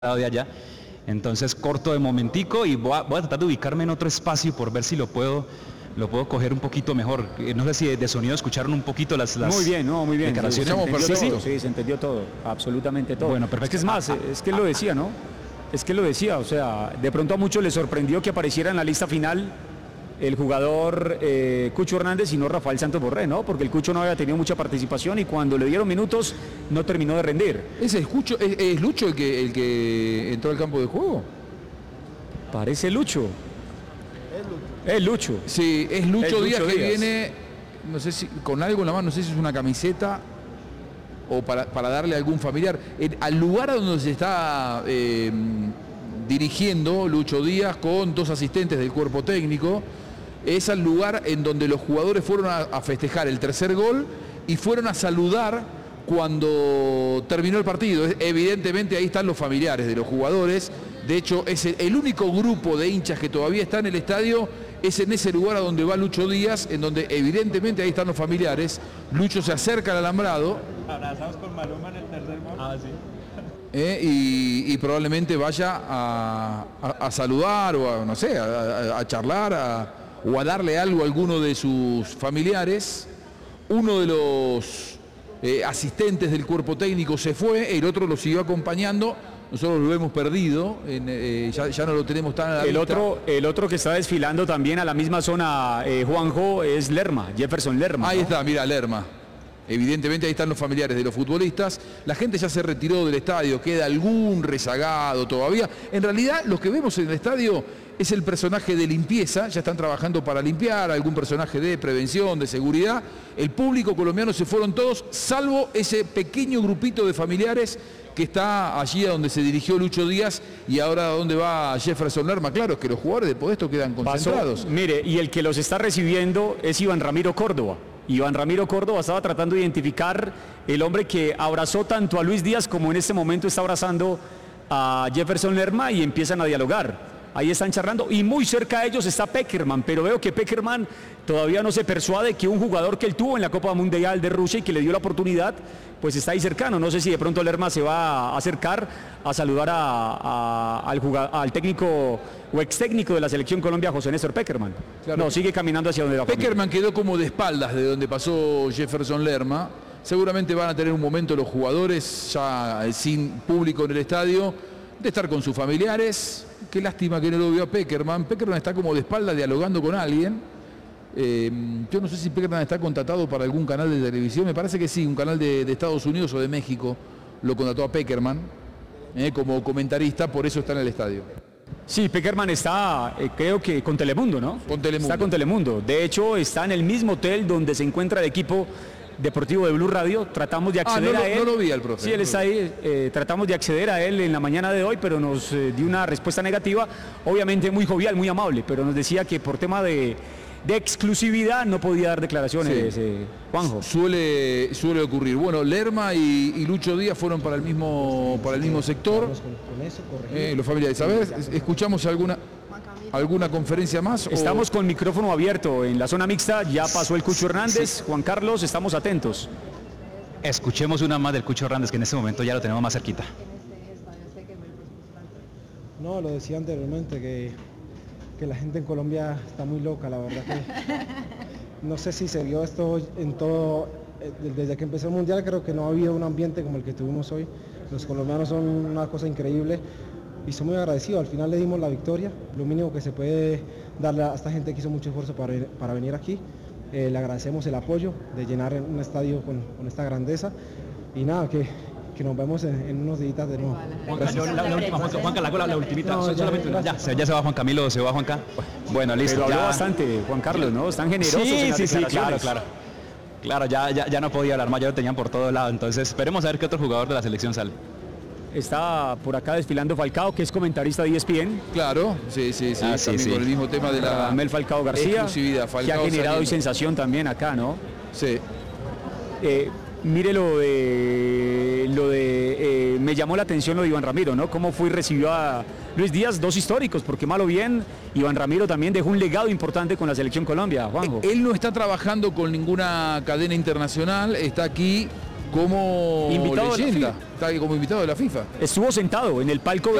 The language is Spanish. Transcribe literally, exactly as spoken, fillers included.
de allá. Entonces corto de momentico y voy a, voy a tratar de ubicarme en otro espacio por ver si lo puedo lo puedo coger un poquito mejor. No sé si de sonido escucharon un poquito las, las muy bien, no, muy bien. declaraciones. Se entendió Sí, todo, sí. sí, se entendió todo, absolutamente todo. Bueno, perfecto. Es que es más, es que él lo decía, ¿no? Es que él lo decía, o sea, de pronto a muchos les sorprendió que apareciera en la lista final el jugador eh, Cucho Hernández y no Rafael Santos Borré, ¿no? Porque el Cucho no había tenido mucha participación y cuando le dieron minutos no terminó de rendir. ¿Ese es, Cucho, es, es Lucho el que, el que entró al campo de juego? Parece Lucho. Es Lucho. Sí, es Lucho, Es Lucho Díaz que Díaz. viene, no sé si con algo en la mano, no sé si es una camiseta o para, para darle a algún familiar. En- al lugar a donde se está eh, dirigiendo Lucho Díaz con dos asistentes del cuerpo técnico, es al lugar en donde los jugadores fueron a, a festejar el tercer gol y fueron a saludar cuando terminó el partido. Es- Evidentemente ahí están los familiares de los jugadores. De hecho, es el, el único grupo de hinchas que todavía está en el estadio, es en ese lugar a donde va Lucho Díaz, en donde evidentemente ahí están los familiares. Lucho se acerca al alambrado. Abrazados con Maluma en el tercer gol. Ah, sí. eh, y, y probablemente vaya a, a- a saludar o a, no sé, a, a- a charlar a- o a darle algo a alguno de sus familiares. Uno de los eh, asistentes del cuerpo técnico se fue, el otro lo siguió acompañando. Nosotros lo hemos perdido, en, eh, ya, ya no lo tenemos tan a la El vista. otro, el otro que está desfilando también a la misma zona, eh, Juanjo, es Lerma, Jefferson Lerma. Ahí ¿no? está, mira, Lerma. Evidentemente ahí están los familiares de los futbolistas. La gente ya se retiró del estadio, queda algún rezagado todavía. En realidad lo que vemos en el estadio es el personaje de limpieza, ya están trabajando para limpiar, algún personaje de prevención, de seguridad. El público colombiano se fueron todos, salvo ese pequeño grupito de familiares que está allí a donde se dirigió Lucho Díaz y ahora a donde va Jefferson Lerma. Claro, es que los jugadores de Podesto quedan Pasó, concentrados. mire, y el que los está recibiendo es Iván Ramiro Córdoba. Iván Ramiro Córdoba estaba tratando de identificar el hombre que abrazó tanto a Luis Díaz como en este momento está abrazando a Jefferson Lerma y empiezan a dialogar. Ahí están charlando y muy cerca de ellos está Peckerman, pero veo que Peckerman todavía no se persuade que un jugador que él tuvo en la Copa Mundial de Rusia y que le dio la oportunidad, pues está ahí cercano. No sé si de pronto Lerma se va a acercar a saludar a- a- al, juga- al técnico o ex técnico de la Selección Colombia, José Néstor Peckerman. Claro. No, sigue caminando hacia donde va. Peckerman quedó como de espaldas de donde pasó Jefferson Lerma. Seguramente van a tener un momento los jugadores, ya eh, sin público en el estadio, de estar con sus familiares. Qué lástima que no lo vio a Peckerman. Peckerman está como de espalda dialogando con alguien. Eh, yo no sé si Peckerman está contratado para algún canal de televisión. Me parece que sí, un canal de, de Estados Unidos o de México lo contrató a Peckerman eh, como comentarista, por eso está en el estadio. Sí, Peckerman está, eh, creo que con Telemundo, ¿no? Con Telemundo. Está con Telemundo. De hecho, está en el mismo hotel donde se encuentra el equipo deportivo de Blue Radio. Tratamos de Ah, acceder no lo- a él. no lo vi al profe, Sí, él no está lo vi. ahí. eh, tratamos de acceder a él en la mañana de hoy, pero nos eh, dio una respuesta negativa. Obviamente muy jovial, muy amable, pero nos decía que por tema de, de exclusividad no podía dar declaraciones, Sí. eh, Juanjo. Suele, suele ocurrir. Bueno, Lerma y, y Lucho Díaz fueron para el mismo, para el mismo sector. Eh, los familiares. A ver, es- escuchamos alguna, alguna conferencia más. o- Estamos con micrófono abierto en la zona mixta. Ya pasó el Cucho Hernández. Juan Carlos, estamos atentos. Escuchemos una más del Cucho Hernández, que en este momento ya lo tenemos más cerquita. No, lo decía anteriormente, que, que la gente en Colombia está muy loca, la verdad que no sé si se vio esto en todo, eh, desde que empezó el Mundial creo que no ha habido un ambiente como el que tuvimos hoy. Los colombianos son una cosa increíble y soy muy agradecido, al final le dimos la victoria, lo mínimo que se puede darle a esta gente que hizo mucho esfuerzo para, venir- para venir aquí. Eh, le agradecemos el apoyo de llenar un estadio con, con esta grandeza y nada, que, que nos vemos en, en unos días de nuevo. Juanca, la, la última, Juanca, Juanca, la, la, la ultimita, No, sol- ya, solamente una. Ya, gracias. se, ya se va Juan Camilo, se va Juanca. Bueno, listo. Pero habló ya. bastante, Juan Carlos, ¿no? Están generosos en Sí, las sí, sí, claro, declaraciones. claro. Claro, ya, ya, ya no podía hablar más, ya lo tenían por todo lado. Entonces, esperemos a ver qué otro jugador de la selección sale. Está por acá desfilando Falcao, que es comentarista de E S P N. Claro, sí, sí, sí. Ah, sí, también sí. con el mismo tema de la Amel Falcao García, exclusividad. que ha Falcao generado hoy saliendo. sensación también acá, ¿no? Sí. Eh, mire lo de, lo de eh, me llamó la atención lo de Iván Ramiro, ¿no? Cómo fue y recibió a Luis Díaz, dos históricos, porque mal o bien, Iván Ramiro también dejó un legado importante con la Selección Colombia, Juanjo. Él no está trabajando con ninguna cadena internacional, está aquí como Invitado de la leyenda. FIFA. Está ahí como invitado de la FIFA. Estuvo sentado en el palco